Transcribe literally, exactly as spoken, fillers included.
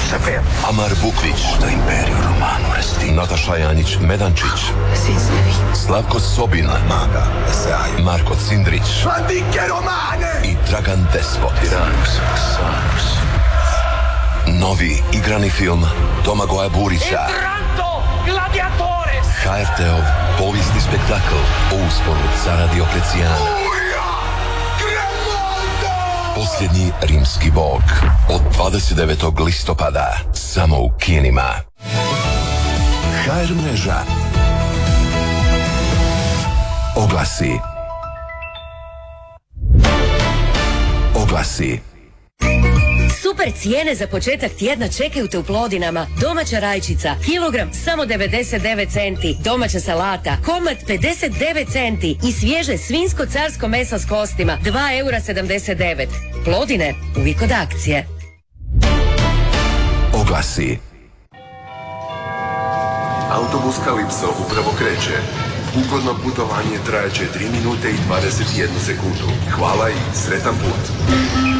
Sapere. Amar Bukvić, Da Imperio Romano resti. Nataša Janjić Medančić, Sisneri. Slavko Sobin, Maga, Esai. Marko Cindrić Antiche Romane. i Dragan Despot. Tiranus, Xanus. Novi igrani film Domagoja Burića. Entranto gladiatores! ha er te-ov povijesni spektakl o usponu cara Dioklecijana. Posljednji rimski bog od dvadeset devetog listopada samo u kinima. ha er mreža. Oglasi. Oglasi. Super cijene za početak tjedna čekaju te u Plodinama. Domaća rajčica, kilogram samo devedeset devet centi. Domaća salata, komad pedeset devet centi. I svježe svinsko carsko meso s kostima, dva eura sedamdeset devet. Plodine, uvijek od akcije. Oglasi. Autobus Kalipso upravo kreće. Ugodno putovanje trajaće tri minute i dvadeset jednu sekundu. Hvala i sretan put.